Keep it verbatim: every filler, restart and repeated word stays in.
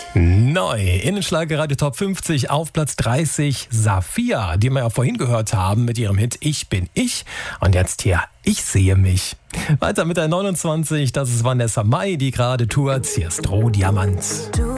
Neu, Innenschlag Radio Top fünfzig auf Platz dreißig, Safiya, die wir ja vorhin gehört haben mit ihrem Hit Ich bin ich. Und jetzt hier, Ich sehe mich. Weiter mit der neunundzwanzig, das ist Vanessa Mai, die gerade tourt. Hier ist Rohdiamant. Du